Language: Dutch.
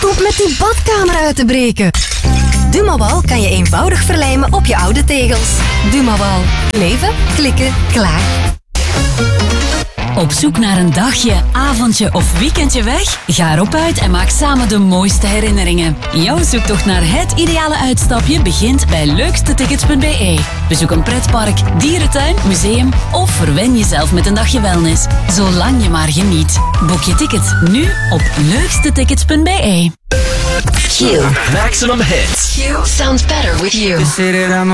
komt met die badkamer uit te breken. Dumawal kan je eenvoudig verlijmen op je oude tegels. Dumawal. Leven, klikken, klaar. Op zoek naar een dagje, avondje of weekendje weg? Ga erop uit en maak samen de mooiste herinneringen. Jouw zoektocht naar het ideale uitstapje begint bij leukstetickets.be. Bezoek een pretpark, dierentuin, museum of verwen jezelf met een dagje wellness. Zolang je maar geniet. Boek je tickets nu op leukstetickets.be. Q. Maximum hits. Q sounds better with you.